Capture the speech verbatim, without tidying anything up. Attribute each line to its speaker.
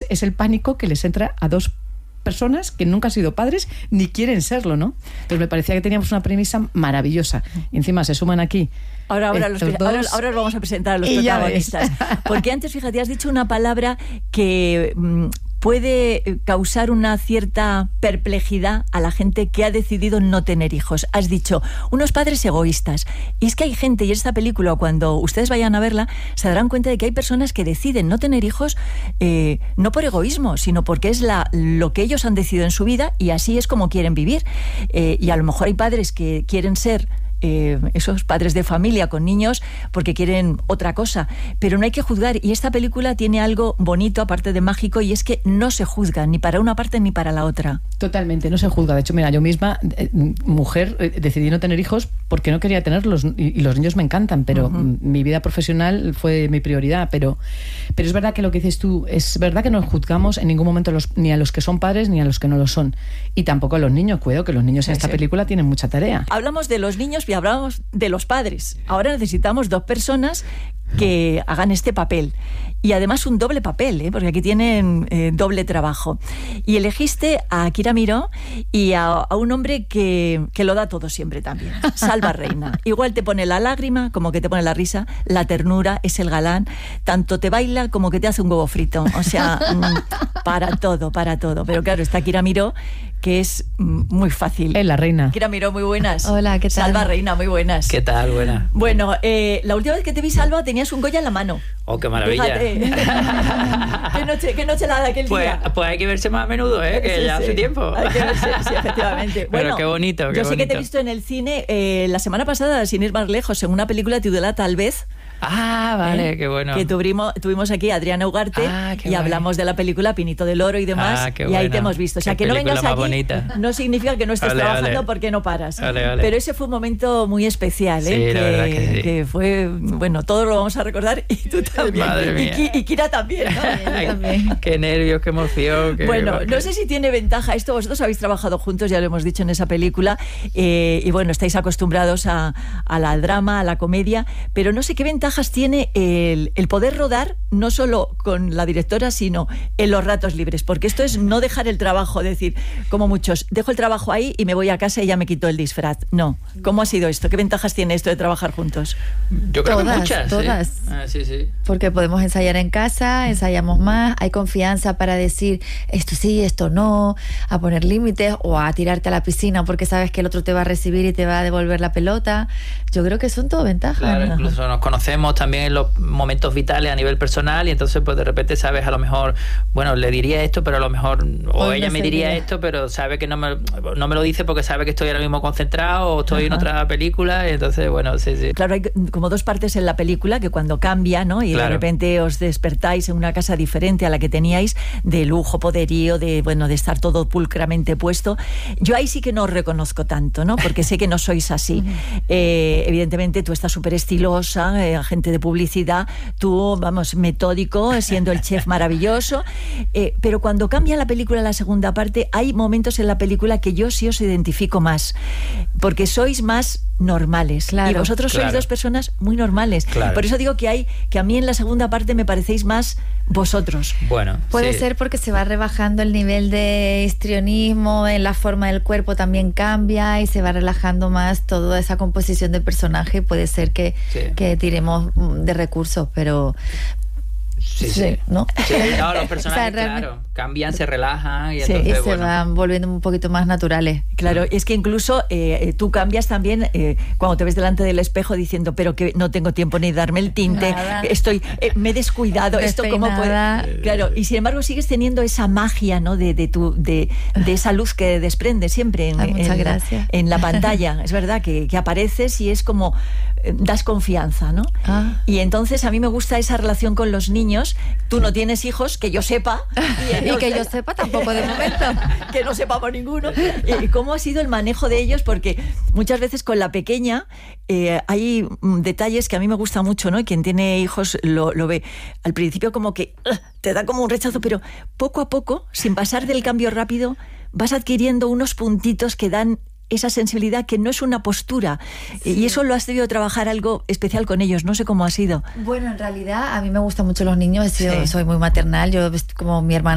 Speaker 1: es el pánico que les entra a dos personas que nunca han sido padres ni quieren serlo, ¿no? Pero me parecía que teníamos una premisa maravillosa. Y encima se suman aquí.
Speaker 2: Ahora, ahora, los, ahora, ahora vamos a presentar a los protagonistas. Porque antes, fíjate, has dicho una palabra que mmm, puede causar una cierta perplejidad a la gente que ha decidido no tener hijos. Has dicho, unos padres egoístas. Y es que hay gente, y esta película, cuando ustedes vayan a verla, se darán cuenta de que hay personas que deciden no tener hijos eh, no por egoísmo, sino porque es la, lo que ellos han decidido en su vida y así es como quieren vivir. Eh, y a lo mejor hay padres que quieren ser Eh, esos padres de familia con niños porque quieren otra cosa, pero no hay que juzgar, y esta película tiene algo bonito aparte de mágico, y es que no se juzga ni para una parte ni para la otra.
Speaker 1: Totalmente, no se juzga. De hecho, mira, yo misma, eh, mujer, eh, decidí no tener hijos porque no quería tenerlos, y, y los niños me encantan, pero uh-huh. mi vida profesional fue mi prioridad, pero, pero es verdad que lo que dices tú, es verdad que no juzgamos en ningún momento los, ni a los que son padres ni a los que no lo son, y tampoco a los niños. Cuidado que los niños en esta película tienen mucha tarea.
Speaker 2: Hablamos de los niños y hablamos de los padres. Ahora necesitamos dos personas que hagan este papel. Y además un doble papel, ¿eh? Porque aquí tienen eh, doble trabajo. Y elegiste a Kira Miró y a, a un hombre que, que lo da todo siempre también, Salva Reina. Igual te pone la lágrima, como que te pone la risa, la ternura, es el galán, tanto te baila como que te hace un huevo frito. O sea, mm, para todo, para todo. Pero claro, está Kira Miró, que es mm, muy fácil.
Speaker 1: Es la reina.
Speaker 2: Kira Miró, muy buenas.
Speaker 3: Hola, ¿qué tal?
Speaker 2: Salva Reina, muy buenas.
Speaker 4: ¿Qué tal? Buena.
Speaker 2: Bueno, eh, la última vez que te vi, Salva, tenías un Goya en la mano.
Speaker 4: Oh, qué maravilla.
Speaker 2: ¿Qué noche, qué noche la de aquel
Speaker 4: pues,
Speaker 2: día?
Speaker 4: Pues hay que verse más a menudo, ¿eh? Que sí, ya sí. hace tiempo.
Speaker 2: Hay que verse, sí, efectivamente.
Speaker 4: Pero
Speaker 2: bueno,
Speaker 4: qué bonito, qué
Speaker 2: yo sé
Speaker 4: bonito.
Speaker 2: que te he visto en el cine eh, la semana pasada, sin ir más lejos, en una película titulada Tal vez.
Speaker 4: Ah, vale,
Speaker 2: ¿eh?
Speaker 4: Qué bueno.
Speaker 2: Que tuvimos, tuvimos aquí a Adriana Ugarte
Speaker 4: ah,
Speaker 2: y hablamos de la película Pinito del Oro y demás,
Speaker 4: ah, qué
Speaker 2: y
Speaker 4: bueno.
Speaker 2: ahí te hemos visto. O sea,
Speaker 4: qué
Speaker 2: que no vengas
Speaker 4: más
Speaker 2: aquí
Speaker 4: bonita.
Speaker 2: no significa que no estés
Speaker 4: vale,
Speaker 2: trabajando
Speaker 4: vale.
Speaker 2: porque no paras.
Speaker 4: Vale, vale.
Speaker 2: Pero ese fue un momento muy especial, ¿eh?
Speaker 4: Sí,
Speaker 2: que,
Speaker 4: la verdad que sí.
Speaker 2: que fue, bueno, todos lo vamos a recordar y tú también.
Speaker 4: Madre mía.
Speaker 2: Y, y Kira también, ¿no?
Speaker 4: Ay, qué nervios, qué emoción. Qué,
Speaker 2: bueno,
Speaker 4: qué...
Speaker 2: no sé si tiene ventaja esto. Vosotros habéis trabajado juntos, ya lo hemos dicho en esa película, eh, y bueno, estáis acostumbrados a, a la drama, a la comedia, pero no sé qué ventajas tiene el, el poder rodar, no solo con la directora, sino en los ratos libres, porque esto es no dejar el trabajo, decir, como muchos, dejo el trabajo ahí y me voy a casa y ya me quito el disfraz. No. ¿Cómo ha sido esto? ¿Qué ventajas tiene esto de trabajar juntos?
Speaker 4: Yo creo
Speaker 3: todas,
Speaker 4: que muchas.
Speaker 3: Todas.
Speaker 4: ¿Sí? Ah, sí, sí.
Speaker 3: Porque podemos ensayar en casa, ensayamos más, hay confianza para decir esto sí, esto no, a poner límites o a tirarte a la piscina porque sabes que el otro te va a recibir y te va a devolver la pelota. Yo creo que son todo ventajas.
Speaker 4: Claro,
Speaker 3: ¿no?
Speaker 4: incluso nos conocemos también en los momentos vitales a nivel personal y entonces pues de repente sabes a lo mejor, bueno, le diría esto, pero a lo mejor, o
Speaker 3: Hoy
Speaker 4: ella
Speaker 3: no
Speaker 4: me
Speaker 3: sé
Speaker 4: diría
Speaker 3: qué.
Speaker 4: esto, pero sabe que no me, no me lo dice porque sabe que estoy ahora mismo concentrado o estoy Ajá. en otra película, y entonces, bueno, sí, sí.
Speaker 2: Claro, hay como dos partes en la película que cuando cambia, ¿no? Y
Speaker 4: claro.
Speaker 2: de repente os despertáis en una casa diferente a la que teníais, de lujo, poderío, de, bueno, de estar todo pulcramente puesto. Yo ahí sí que no os reconozco tanto, ¿no? Porque sé que no sois así. eh, evidentemente tú estás súper estilosa, eh, agente de publicidad, tú, vamos, metódico, siendo el chef maravilloso, eh, pero cuando cambia la película, la segunda parte, hay momentos en la película que yo sí os identifico más, porque sois más normales,
Speaker 3: claro,
Speaker 2: y vosotros
Speaker 4: claro.
Speaker 2: sois dos personas muy normales,
Speaker 4: claro.
Speaker 2: por eso digo que hay, que a mí en la segunda parte me parecéis más vosotros.
Speaker 4: Bueno,
Speaker 3: puede
Speaker 4: sí.
Speaker 3: ser porque se va rebajando el nivel de histrionismo, en la forma del cuerpo también cambia y se va relajando más toda esa composición de personaje. Puede ser que,
Speaker 4: sí.
Speaker 3: que tiremos de recursos, pero
Speaker 4: Sí, sí,
Speaker 3: sí, ¿no?
Speaker 4: Sí, no, los personajes,
Speaker 3: o sea, realmente...
Speaker 4: claro, cambian, se relajan y
Speaker 3: sí,
Speaker 4: entonces,
Speaker 3: y se
Speaker 4: bueno.
Speaker 3: van volviendo un poquito más naturales.
Speaker 2: Claro, es que incluso eh, tú cambias también eh, cuando te ves delante del espejo diciendo, pero que no tengo tiempo ni darme el tinte,
Speaker 3: Nada.
Speaker 2: estoy, eh, me he descuidado, esto cómo puede... Claro, y sin embargo sigues teniendo esa magia, ¿no? De, de, tu, de, de esa luz que desprende siempre en,
Speaker 3: Ay, muchas
Speaker 2: en,
Speaker 3: gracias.
Speaker 2: en la pantalla. Es verdad que, que apareces y es como eh, das confianza, ¿no?
Speaker 3: Ah.
Speaker 2: Y entonces a mí me gusta esa relación con los niños. Tú no tienes hijos, que yo sepa.
Speaker 3: Y, y que yo sepa tampoco de momento.
Speaker 2: Que no sepamos ninguno. Eh, ¿Cómo ha sido el manejo de ellos? Porque muchas veces con la pequeña eh, hay mm, detalles que a mí me gustan mucho, ¿no? Y quien tiene hijos lo, lo ve. Al principio como que uh, te da como un rechazo, pero poco a poco, sin pasar del cambio rápido, vas adquiriendo unos puntitos que dan esa sensibilidad que no es una postura. Sí. Y eso lo has debido trabajar algo especial con ellos. No sé cómo ha sido.
Speaker 3: Bueno, en realidad a mí me gustan mucho los niños. He sido,
Speaker 2: sí.
Speaker 3: Soy muy maternal. Yo, como mi hermana